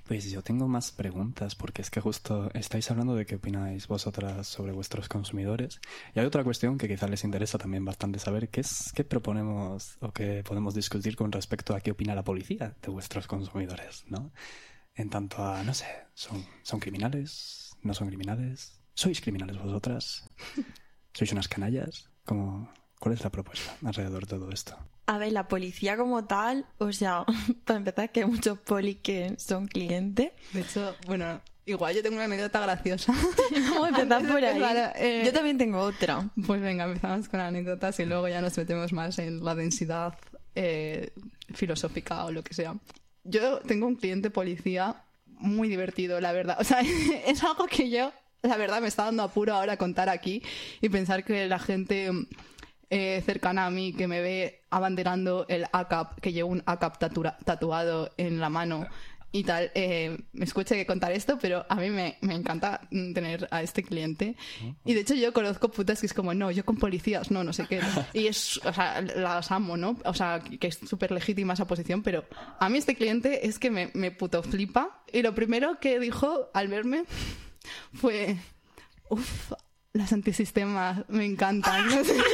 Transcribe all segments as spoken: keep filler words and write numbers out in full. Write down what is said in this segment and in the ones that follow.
Pues yo tengo más preguntas, porque es que justo estáis hablando de qué opináis vosotras sobre vuestros consumidores. Y hay otra cuestión que quizás les interesa también bastante saber, que es qué proponemos o qué podemos discutir con respecto a qué opina la policía de vuestros consumidores, ¿no? En tanto a, no sé, ¿son, son criminales? ¿No son criminales? ¿Sois criminales vosotras? ¿Sois unas canallas? ¿Cómo, ¿Cuál es la propuesta alrededor de todo esto? A ver, la policía como tal, o sea, para empezar, que hay muchos polis que son clientes. De hecho, bueno, igual yo tengo una anécdota graciosa. Vamos a empezar por ahí. Empezar, eh, Yo también tengo otra. Pues venga, empezamos con anécdotas y luego ya nos metemos más en la densidad eh, filosófica o lo que sea. Yo tengo un cliente policía muy divertido, la verdad. O sea, es algo que yo, la verdad, me está dando apuro ahora contar aquí y pensar que la gente... Eh, cercana a mí que me ve abanderando el A C A P, que llevo un A C A P tatura- tatuado en la mano y tal, eh, me escuché que contar esto, pero a mí me, me encanta tener a este cliente. Y de hecho yo conozco putas que es como, no, yo con policías, no, no sé qué. Y es, o sea, las amo, ¿no? O sea, que es súper legítima esa posición, pero a mí este cliente es que me, me puto flipa. Y lo primero que dijo al verme fue, uff, las antisistemas me encantan. No sé.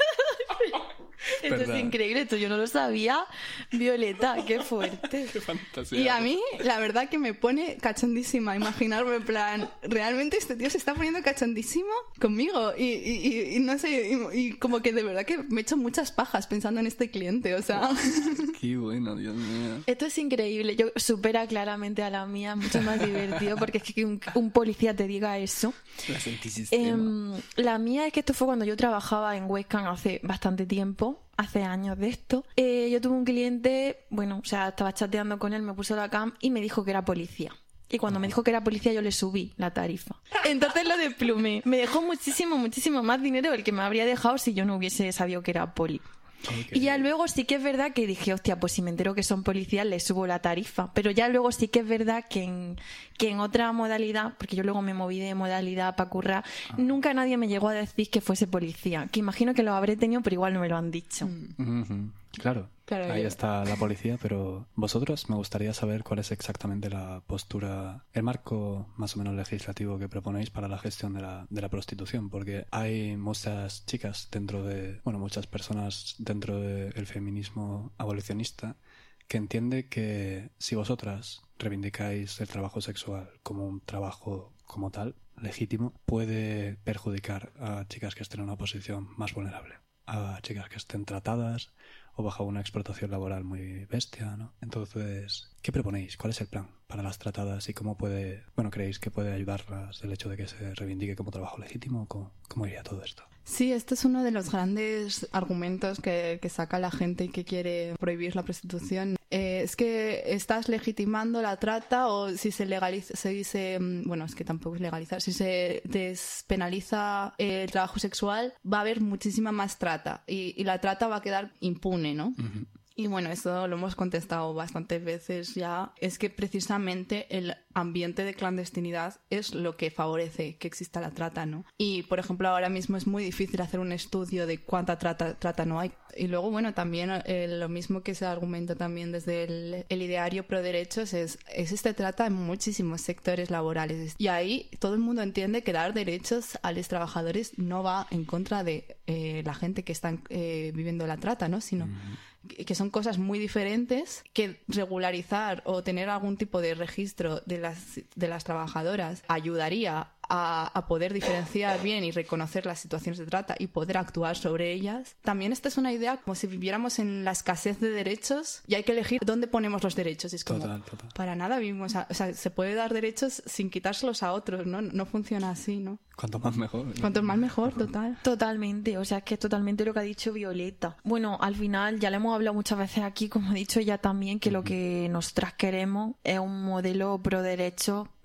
Esto ¿Verdad? es increíble, esto yo no lo sabía. Violeta, qué fuerte. Qué fantasía. Y a mí, la verdad que me pone cachondísima imaginarme, en plan, realmente este tío se está poniendo cachondísimo conmigo. Y, y, y no sé, y, y como que de verdad que me he hecho muchas pajas pensando en este cliente, o sea... Qué bueno, Dios mío. Esto es increíble. Yo supera claramente a la mía, mucho más divertido, porque es que un, un policía te diga eso. Las antisistemas. Eh, la mía es que esto fue cuando yo trabajaba en Webcam hace bastante tiempo, hace años de esto. Eh, yo tuve un cliente, bueno, o sea, estaba chateando con él, me puso la cam y me dijo que era policía. Y cuando me dijo que era policía yo le subí la tarifa. Entonces lo desplumé. Me dejó muchísimo, muchísimo más dinero del que me habría dejado si yo no hubiese sabido que era poli. Okay. Y ya luego sí que es verdad que dije, hostia, pues si me entero que son policías les subo la tarifa. Pero ya luego sí que es verdad que en, que en otra modalidad, porque yo luego me moví de modalidad para currar, ah. nunca nadie me llegó a decir que fuese policía. Que imagino que lo habré tenido, pero igual no me lo han dicho. Mm. Uh-huh. Claro. Claro, ahí está la policía, pero vosotros me gustaría saber cuál es exactamente la postura, el marco más o menos legislativo que proponéis para la gestión de la, de la prostitución, porque hay muchas chicas dentro de, bueno, muchas personas dentro del feminismo abolicionista que entiende que si vosotras reivindicáis el trabajo sexual como un trabajo como tal, legítimo, puede perjudicar a chicas que estén en una posición más vulnerable, a chicas que estén tratadas o bajo una explotación laboral muy bestia, ¿no? Entonces, ¿qué proponéis? ¿Cuál es el plan para las tratadas y cómo puede, bueno, creéis que puede ayudarlas el hecho de que se reivindique como trabajo legítimo? ¿Cómo, cómo iría todo esto? Sí, este es uno de los grandes argumentos que, que saca la gente que quiere prohibir la prostitución. Eh, es que estás legitimando la trata, o si se legaliza, se dice, bueno, es que tampoco es legalizar, si se despenaliza el trabajo sexual, va a haber muchísima más trata y, y la trata va a quedar impune, ¿no? Uh-huh. Y bueno, eso lo hemos contestado bastantes veces ya. Es que precisamente el ambiente de clandestinidad es lo que favorece que exista la trata, ¿no? Y, por ejemplo, ahora mismo es muy difícil hacer un estudio de cuánta trata, trata no hay. Y luego, bueno, también eh, lo mismo que se argumenta también desde el, el ideario pro derechos es existe trata en muchísimos sectores laborales. Y ahí todo el mundo entiende que dar derechos a los trabajadores no va en contra de eh, la gente que está eh, viviendo la trata, ¿no? Sino... Mm. que son cosas muy diferentes, que regularizar o tener algún tipo de registro de las, de las trabajadoras ayudaría a, a poder diferenciar bien y reconocer las situaciones de trata y poder actuar sobre ellas. También esta es una idea como si viviéramos en la escasez de derechos y hay que elegir dónde ponemos los derechos. Es como, total, total. Para nada vivimos, a, o sea, se puede dar derechos sin quitárselos a otros, ¿no? No funciona así, ¿no? Cuanto más mejor. ¿no? Cuanto más mejor, total. Totalmente, o sea, es que es totalmente lo que ha dicho Violeta. Bueno, al final ya le hemos hablado muchas veces aquí, como ha dicho ella también, que uh-huh. lo que nosotras queremos es un modelo pro derechos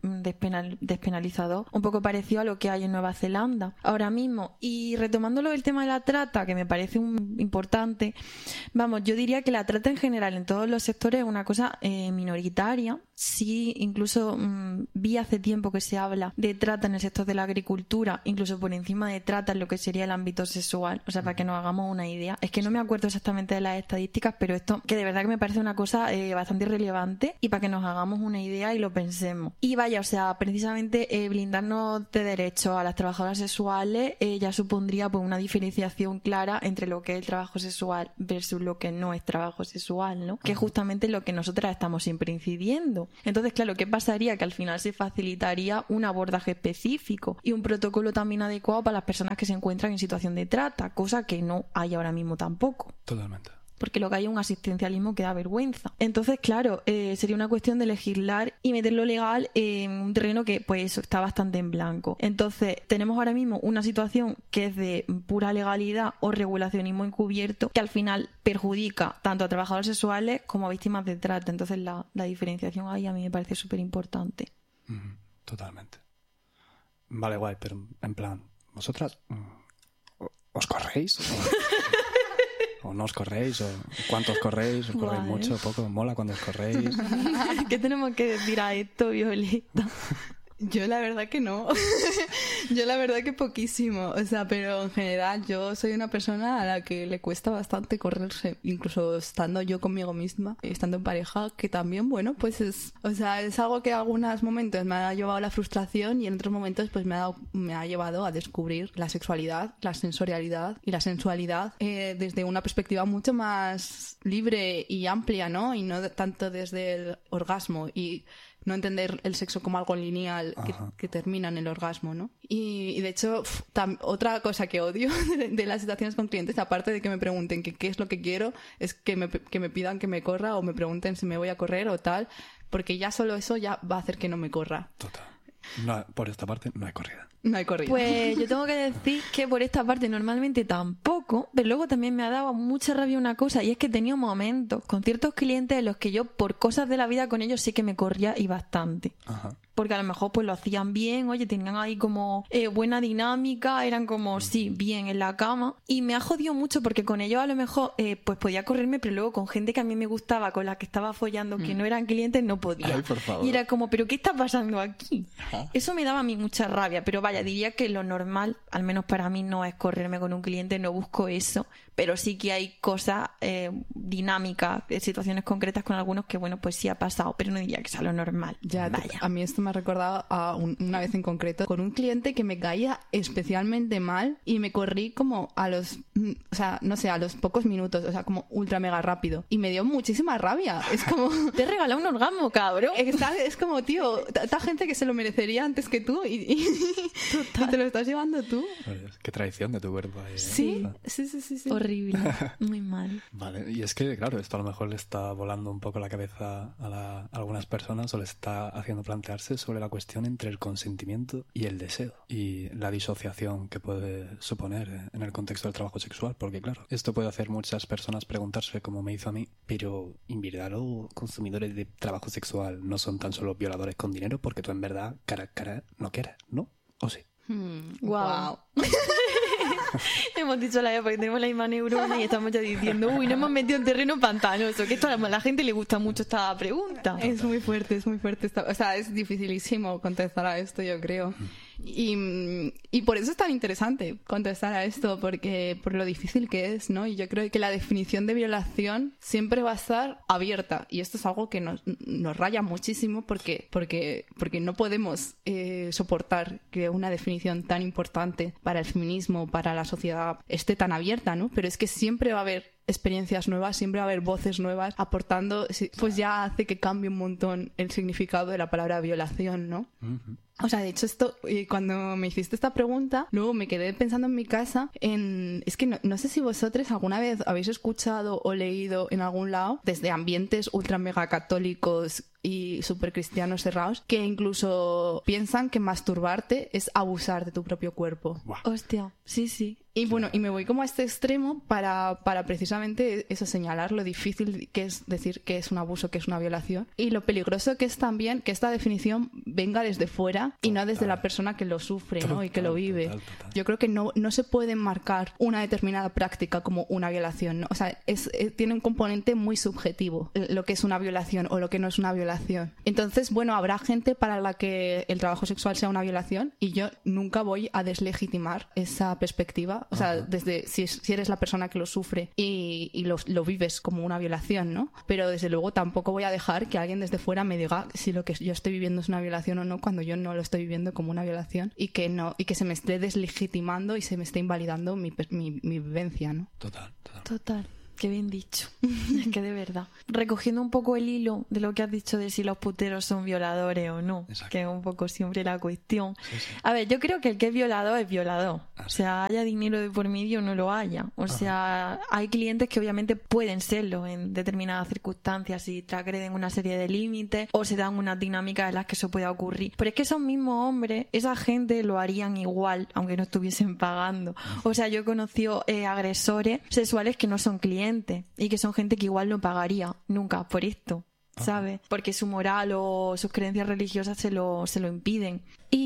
despenal, despenalizador, un poco parecido a lo que hay en Nueva Zelanda ahora mismo. Y retomándolo del tema de la trata, que me parece un, importante, vamos, yo diría que la trata en general en todos los sectores es una cosa eh, minoritaria. Sí, incluso mmm, vi hace tiempo que se habla de trata en el sector de la agricultura, incluso por encima de trata en lo que sería el ámbito sexual, o sea, para que nos hagamos una idea. Es que no me acuerdo exactamente de las estadísticas, pero esto que de verdad que me parece una cosa eh, bastante relevante, y para que nos hagamos una idea y lo pensemos. Y vaya, o sea, precisamente eh, blindarnos de derechos a las trabajadoras sexuales eh, ya supondría pues una diferenciación clara entre lo que es el trabajo sexual versus lo que no es trabajo sexual, ¿no? Que es justamente lo que nosotras estamos siempre incidiendo. Entonces, claro, ¿qué pasaría? Que al final se facilitaría un abordaje específico y un protocolo también adecuado para las personas que se encuentran en situación de trata, cosa que no hay ahora mismo tampoco. Totalmente. Porque lo que hay es un asistencialismo que da vergüenza. Entonces, claro, eh, sería una cuestión de legislar y meterlo legal en un terreno que, pues, eso está bastante en blanco. Entonces, tenemos ahora mismo una situación que es de pura legalidad o regulacionismo encubierto, que al final perjudica tanto a trabajadores sexuales como a víctimas de trata. Entonces, la, la diferenciación ahí a mí me parece súper importante. Mm, totalmente. Vale, guay, pero en plan, ¿vosotras os corréis? ¿O no os corréis? ¿O cuántos corréis? ¿Os corréis Guay. mucho? ¿Poco? ¿Mola cuando os corréis? ¿Qué tenemos que decir a esto, Violeta? Yo la verdad que no. Yo la verdad que poquísimo. O sea, pero en general yo soy una persona a la que le cuesta bastante correrse. Incluso estando yo conmigo misma, estando en pareja, que también, bueno, pues es... O sea, es algo que en algunos momentos me ha llevado a la frustración y en otros momentos pues me ha, dado, me ha llevado a descubrir la sexualidad, la sensorialidad y la sensualidad eh, desde una perspectiva mucho más libre y amplia, ¿no? Y no tanto desde el orgasmo y... no entender el sexo como algo lineal que, que termina en el orgasmo, ¿no? Y, y de hecho, pff, tam, otra cosa que odio de, de las situaciones con clientes, aparte de que me pregunten que qué es lo que quiero, es que me, que me pidan que me corra o me pregunten si me voy a correr o tal, porque ya solo eso ya va a hacer que no me corra. Total. No, por esta parte no hay corrida. No hay corrida. Pues yo tengo que decir que por esta parte normalmente tampoco, pero luego también me ha dado mucha rabia una cosa, y es que he tenido momentos con ciertos clientes en los que yo, por cosas de la vida con ellos, sí que me corría y bastante. Ajá. Porque a lo mejor pues lo hacían bien, oye, tenían ahí como eh, buena dinámica, eran como, sí, bien en la cama. Y me ha jodido mucho porque con ellos a lo mejor eh, pues podía correrme, pero luego con gente que a mí me gustaba, con la que estaba follando, que mm. no eran clientes, no podía. Ay, por favor. Y era como, ¿pero qué está pasando aquí? Ajá. Eso me daba a mí mucha rabia, pero vaya, diría que lo normal, al menos para mí, no es correrme con un cliente, no busco eso. Pero sí que hay cosas eh, dinámicas, situaciones concretas con algunos que, bueno, pues sí ha pasado, pero no diría que sea lo normal. Ya, vaya. A mí esto me ha recordado a un, una vez en concreto con un cliente que me caía especialmente mal y me corrí como a los, o sea, no sé, a los pocos minutos, o sea, como ultra mega rápido. Y me dio muchísima rabia. Es como... Te he regalado un orgasmo, cabrón. Es, es como, tío, tanta gente que se lo merecería antes que tú y, y, y te lo estás llevando tú. Pues, qué traición de tu cuerpo. Ahí, ¿eh? Sí, sí, sí, sí, sí. Horrible, muy mal. Vale, y es que, claro, esto a lo mejor le está volando un poco la cabeza a, la, a algunas personas o le está haciendo plantearse sobre la cuestión entre el consentimiento y el deseo y la disociación que puede suponer en el contexto del trabajo sexual, porque claro, esto puede hacer muchas personas preguntarse, como me hizo a mí, pero en verdad los consumidores de trabajo sexual no son tan solo violadores con dinero, porque tú en verdad cara a cara no quieres, ¿no? ¿O sí? Hmm, wow. wow. Hemos dicho la porque tenemos la misma neurona y estamos ya diciendo, uy, nos hemos metido en terreno pantanoso, que esto a la gente le gusta mucho esta pregunta. Es muy fuerte, es muy fuerte. Esta, o sea, es dificilísimo contestar a esto, yo creo. Y, y por eso es tan interesante contestar a esto, porque por lo difícil que es, ¿no? Y yo creo que la definición de violación siempre va a estar abierta. Y esto es algo que nos, nos raya muchísimo porque, porque, porque no podemos eh, soportar que una definición tan importante para el feminismo, para la sociedad, esté tan abierta, ¿no? Pero es que siempre va a haber experiencias nuevas, siempre va a haber voces nuevas aportando, pues ya hace que cambie un montón el significado de la palabra violación, ¿no? Uh-huh. O sea, de hecho esto, cuando me hiciste esta pregunta, luego me quedé pensando en mi casa en... Es que no, no sé si vosotros alguna vez habéis escuchado o leído en algún lado, desde ambientes ultra mega católicos y súper cristianos cerrados que incluso piensan que masturbarte es abusar de tu propio cuerpo. Wow. Hostia, sí, sí. Y bueno, y me voy como a este extremo para, para precisamente eso, señalar lo difícil que es decir que es un abuso, que es una violación, y lo peligroso que es también que esta definición venga desde fuera y no desde la persona que lo sufre, ¿no? Y que lo vive. Total, total. Yo creo que no, no se puede enmarcar una determinada práctica como una violación, ¿no? O sea, es, es, tiene un componente muy subjetivo lo que es una violación o lo que no es una violación. Entonces, bueno, habrá gente para la que el trabajo sexual sea una violación y yo nunca voy a deslegitimar esa perspectiva. O sea, uh-huh. desde si, si eres la persona que lo sufre y, y lo, lo vives como una violación, ¿no? Pero desde luego tampoco voy a dejar que alguien desde fuera me diga si lo que yo estoy viviendo es una violación o no, cuando yo no lo estoy viviendo como una violación y que no y que se me esté deslegitimando y se me esté invalidando mi, mi, mi vivencia, ¿no? Total, total. Total. Qué bien dicho. Es que de verdad. Recogiendo un poco el hilo de lo que has dicho de si los puteros son violadores o no, exacto, que es un poco siempre la cuestión. Sí, sí. A ver, yo creo que el que es violador es violador. Ah, o sea, haya dinero de por medio o no lo haya. O Ajá. sea, hay clientes que obviamente pueden serlo en determinadas circunstancias si transgreden una serie de límites o se dan unas dinámicas en las que eso pueda ocurrir. Pero es que esos mismos hombres, esa gente lo harían igual, aunque no estuviesen pagando. O sea, yo he conocido eh, agresores sexuales que no son clientes y que son gente que igual no pagaría nunca por esto, ¿sabes? Porque su moral o sus creencias religiosas se lo, se lo impiden.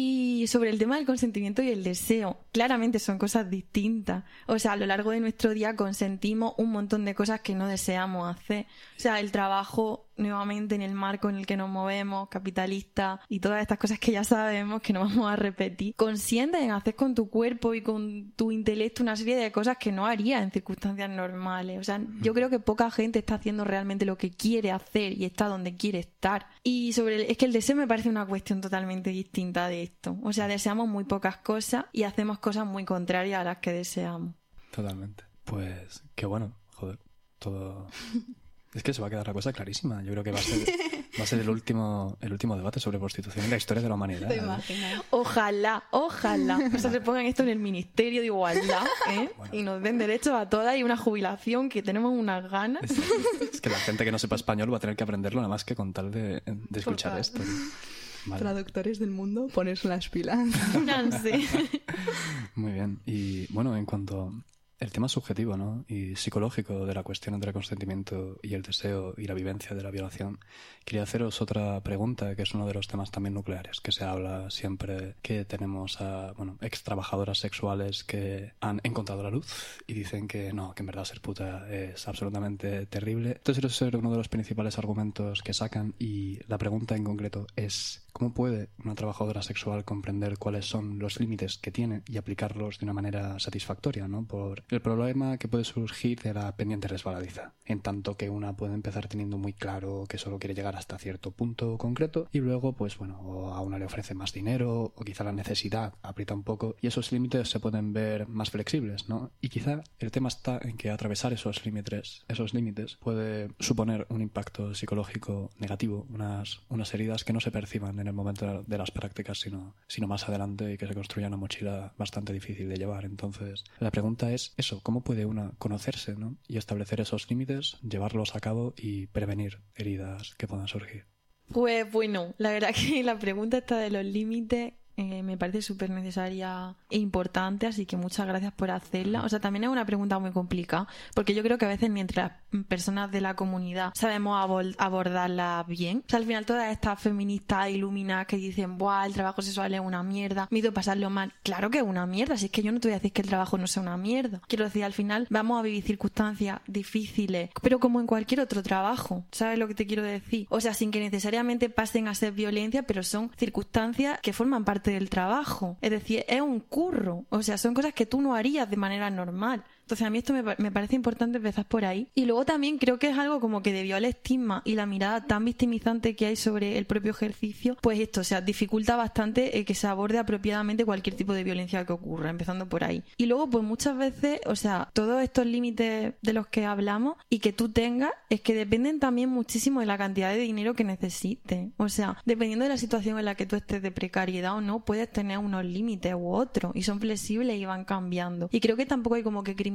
Y sobre el tema del consentimiento y el deseo, claramente son cosas distintas. O sea, a lo largo de nuestro día consentimos un montón de cosas que no deseamos hacer. O sea, el trabajo, nuevamente, en el marco en el que nos movemos, capitalista, y todas estas cosas que ya sabemos que no vamos a repetir. Consientes en hacer con tu cuerpo y con tu intelecto una serie de cosas que no harías en circunstancias normales. O sea, yo creo que poca gente está haciendo realmente lo que quiere hacer y está donde quiere estar. Y sobre el, es que el deseo me parece una cuestión totalmente distinta de esto. O sea, deseamos muy pocas cosas y hacemos cosas muy contrarias a las que deseamos. Totalmente. Pues qué bueno, joder, todo... Es que se va a quedar la cosa clarísima. Yo creo que va a ser, va a ser el último el último debate sobre prostitución en la historia de la humanidad. ¿eh? Ojalá, ojalá. O sea, se pongan esto en el Ministerio de Igualdad, ¿eh? Bueno. Y nos den derechos a todas y una jubilación que tenemos unas ganas. Es, es que la gente que no sepa español va a tener que aprenderlo nada más que con tal de, de escuchar esto. Vale. Traductores del mundo, ponerse las pilas. Sí. Muy bien. Y bueno, en cuanto... El tema subjetivo, ¿no? Y psicológico de la cuestión entre el consentimiento y el deseo y la vivencia de la violación. Quería haceros otra pregunta, que es uno de los temas también nucleares, que se habla siempre que tenemos a, bueno, ex trabajadoras sexuales que han encontrado la luz y dicen que no, que en verdad ser puta es absolutamente terrible. Entonces ese es uno de los principales argumentos que sacan y la pregunta en concreto es ¿cómo puede una trabajadora sexual comprender cuáles son los límites que tiene y aplicarlos de una manera satisfactoria, ¿no? Por el problema que puede surgir de la pendiente resbaladiza, en tanto que una puede empezar teniendo muy claro que solo quiere llegar hasta cierto punto concreto y luego, pues bueno, o a una le ofrece más dinero o quizá la necesidad aprieta un poco y esos límites se pueden ver más flexibles, ¿no? Y quizá el tema está en que atravesar esos límites, esos límites puede suponer un impacto psicológico negativo, unas, unas heridas que no se perciban en el momento de las prácticas, sino, sino más adelante y que se construya una mochila bastante difícil de llevar. Entonces, la pregunta es eso, ¿cómo puede una conocerse, ¿no? Y establecer esos límites, llevarlos a cabo y prevenir heridas que puedan surgir? Pues bueno, la verdad que la pregunta esta de los límites eh, me parece súper necesaria e importante, así que muchas gracias por hacerla. O sea, también es una pregunta muy complicada, porque yo creo que a veces ni entre las personas de la comunidad sabemos abord- abordarla bien. O sea, al final todas estas feministas iluminadas que dicen, buah, el trabajo sexual es una mierda, me hizo pasarlo mal. Claro que es una mierda, si es que yo no te voy a decir que el trabajo no sea una mierda. Quiero decir, al final vamos a vivir circunstancias difíciles, pero como en cualquier otro trabajo, ¿sabes lo que te quiero decir? O sea, sin que necesariamente pasen a ser violencia, pero son circunstancias que forman parte del trabajo. Es decir, es un curro. O sea, son cosas que tú no harías de manera normal. Entonces a mí esto me, me parece importante empezar por ahí. Y luego también creo que es algo como que debido al estigma y la mirada tan victimizante que hay sobre el propio ejercicio, pues esto, o sea, dificulta bastante eh, que se aborde apropiadamente cualquier tipo de violencia que ocurra, empezando por ahí. Y luego, pues muchas veces, o sea, todos estos límites de los que hablamos y que tú tengas, es que dependen también muchísimo de la cantidad de dinero que necesites. O sea, dependiendo de la situación en la que tú estés de precariedad o no, puedes tener unos límites u otros y son flexibles y van cambiando. Y creo que tampoco hay como que criminalizar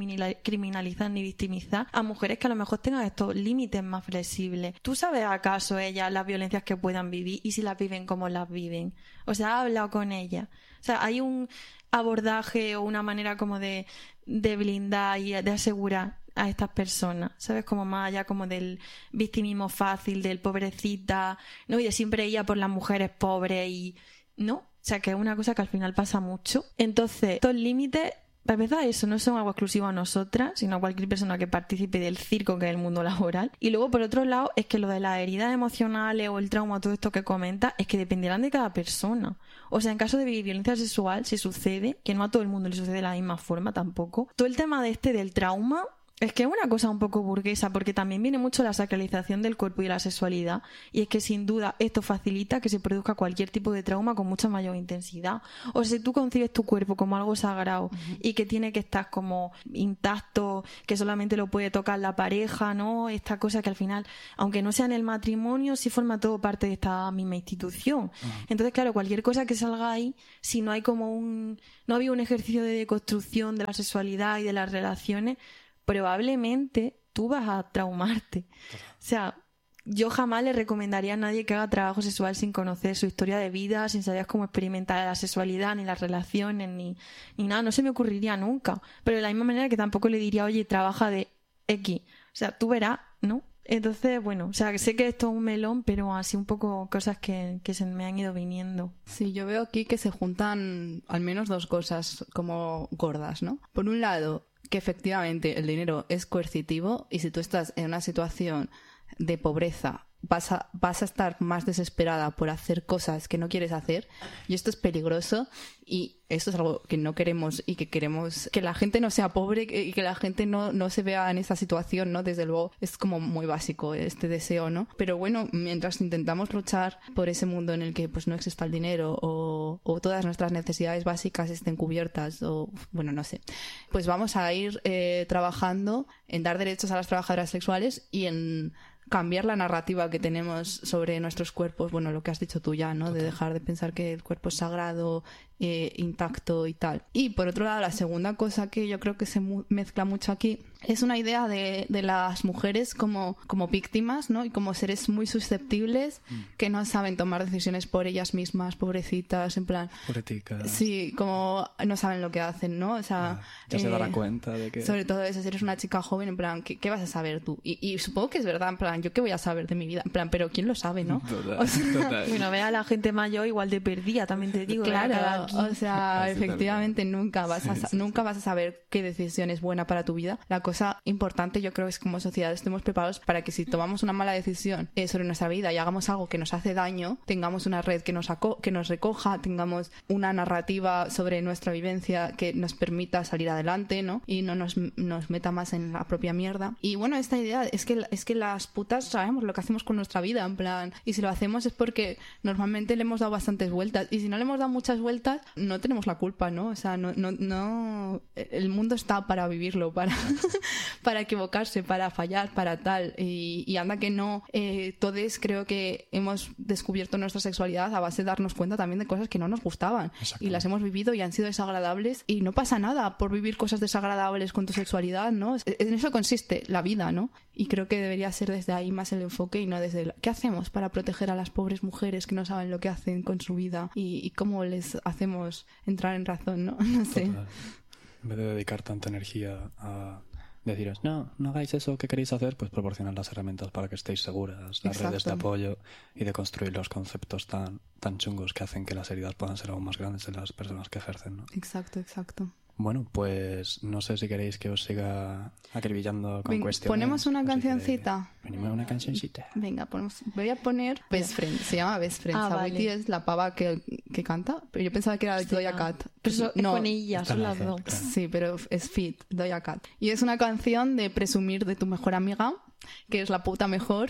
criminalizar ni victimizar a mujeres que a lo mejor tengan estos límites más flexibles. ¿Tú sabes acaso ellas las violencias que puedan vivir y si las viven, cómo las viven? O sea, ¿has hablado con ellas? O sea, hay un abordaje o una manera como de, de blindar y de asegurar a estas personas, ¿sabes? Como más allá como del victimismo fácil, del pobrecita, ¿no? Y de siempre ella por las mujeres pobres y... ¿no? O sea, que es una cosa que al final pasa mucho. Entonces, estos límites, para empezar, eso no son algo exclusivo a nosotras, sino a cualquier persona que participe del circo que es el mundo laboral. Y luego, por otro lado, es que lo de las heridas emocionales o el trauma, todo esto que comenta, es que dependerán de cada persona. O sea, en caso de violencia sexual, si sucede, que no a todo el mundo le sucede de la misma forma tampoco. Todo el tema de este del trauma... Es que es una cosa un poco burguesa, porque también viene mucho la sacralización del cuerpo y la sexualidad, y es que sin duda esto facilita que se produzca cualquier tipo de trauma con mucha mayor intensidad. O sea, si tú concibes tu cuerpo como algo sagrado uh-huh. y que tiene que estar como intacto, que solamente lo puede tocar la pareja, ¿no? Esta cosa que al final, aunque no sea en el matrimonio, sí forma todo parte de esta misma institución. Uh-huh. Entonces, claro, cualquier cosa que salga ahí, si no hay como un... no había un ejercicio de deconstrucción de la sexualidad y de las relaciones, probablemente tú vas a traumarte. O sea, yo jamás le recomendaría a nadie que haga trabajo sexual sin conocer su historia de vida, sin saber cómo experimentar la sexualidad, ni las relaciones, ni, ni nada. No se me ocurriría nunca. Pero de la misma manera que tampoco le diría, oye, trabaja de X. O sea, tú verás, ¿no? Entonces, bueno, o sea, sé que esto es un melón, pero así un poco cosas que, que se me han ido viniendo. Sí, yo veo aquí que se juntan al menos dos cosas como gordas, ¿no? Por un lado, que efectivamente el dinero es coercitivo y si tú estás en una situación de pobreza vas a, vas a estar más desesperada por hacer cosas que no quieres hacer y esto es peligroso y esto es algo que no queremos y que queremos que la gente no sea pobre y que la gente no, no se vea en esa situación, ¿no? Desde luego es como muy básico este deseo, ¿no? Pero bueno, mientras intentamos luchar por ese mundo en el que pues no exista el dinero o, o todas nuestras necesidades básicas estén cubiertas o, bueno, no sé, pues vamos a ir eh, trabajando en dar derechos a las trabajadoras sexuales y en cambiar la narrativa que tenemos sobre nuestros cuerpos, bueno, lo que has dicho tú ya, ¿no? Total. De dejar de pensar que el cuerpo es sagrado, eh, intacto y tal. Y por otro lado, la segunda cosa que yo creo que se mu- mezcla mucho aquí es una idea de, de las mujeres como, como víctimas, ¿no? Y como seres muy susceptibles mm. que no saben tomar decisiones por ellas mismas, pobrecitas, en plan... Pobreticas. Sí, como no saben lo que hacen, ¿no? O sea... Ah, ya eh, se dará cuenta de que... Sobre todo eso, si eres una chica joven, en plan, ¿qué, qué vas a saber tú? Y, y supongo que es verdad, en plan, ¿yo qué voy a saber de mi vida? En plan, pero ¿quién lo sabe, no? Total, o sea, total. Bueno, ve a la gente mayor igual de perdida, también te digo. Claro, o sea, Así efectivamente nunca vas, a, sí, sí, nunca sí. vas a saber qué decisión es buena para tu vida. La cosa importante yo creo es que como sociedad estemos preparados para que si tomamos una mala decisión eh, sobre nuestra vida y hagamos algo que nos hace daño, tengamos una red que nos, aco- que nos recoja, tengamos una narrativa sobre nuestra vivencia que nos permita salir adelante, ¿no? Y no nos, nos meta más en la propia mierda. Y bueno, esta idea es que, es que las putas sabemos lo que hacemos con nuestra vida, en plan, y si lo hacemos es porque normalmente le hemos dado bastantes vueltas y si no le hemos dado muchas vueltas no tenemos la culpa, ¿no? O sea, no, no, no el mundo está para vivirlo, para, para equivocarse, para fallar, para tal y, y anda que no, eh, todos creo que hemos descubierto nuestra sexualidad a base de darnos cuenta también de cosas que no nos gustaban y las hemos vivido y han sido desagradables y no pasa nada por vivir cosas desagradables con tu sexualidad, ¿no? En eso consiste la vida, ¿no? Y creo que debería ser desde ahí más el enfoque y no desde el ¿qué hacemos para proteger a las pobres mujeres que no saben lo que hacen con su vida y, y cómo les hacemos entrar en razón, ¿no? No sé. Total. En vez de dedicar tanta energía a deciros, no, no hagáis eso que queréis hacer, pues proporcionar las herramientas para que estéis seguras, las Exacto. redes de apoyo y de construir los conceptos tan, tan chungos que hacen que las heridas puedan ser aún más grandes en las personas que ejercen, ¿no? Exacto, exacto. Bueno, pues no sé si queréis que os siga acribillando con Ven, cuestiones. ¿ponemos una así cancioncita? que Venimos a una cancioncita. Venga, ponemos, voy a poner Best Friend, se llama Best Friend. Ah, Saweetie vale. es la pava que, que canta, pero yo pensaba que era Hostia. Doja Cat. Pero eso es No, con ella, está son la las C, dos. claro. sí, pero es Fit, Doja Cat. Y es una canción de presumir de tu mejor amiga, que es la puta mejor,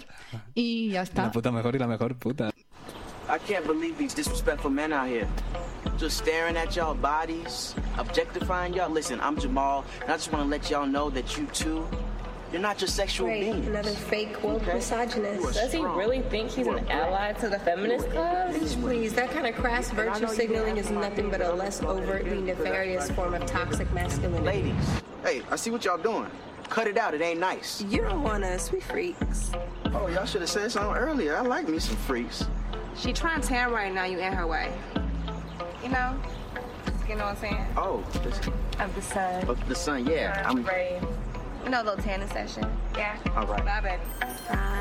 y ya está. La puta mejor y la mejor puta. I can't believe these disrespectful men out here. Just staring at y'all bodies, objectifying y'all. Listen, I'm Jamal, and I just want to let y'all know that you too, You're not just sexual Right, beings. another fake woke Okay. misogynist. Does he really think he's an ally to the feminist cause? Please, please, that kind of crass virtue signaling is nothing but a less overtly nefarious form of toxic masculinity. Ladies, hey, I see what y'all doing. Cut it out, it ain't nice. You don't want us, we freaks. Oh, y'all should have said something earlier. I like me some freaks. She trying to tan right now, you in her way. You know? You know what I'm saying? Oh, this, Of the sun. oh, the sun, yeah. I'm Right. You know, a little tanning session. Yeah? all right. Bye, baby. Bye.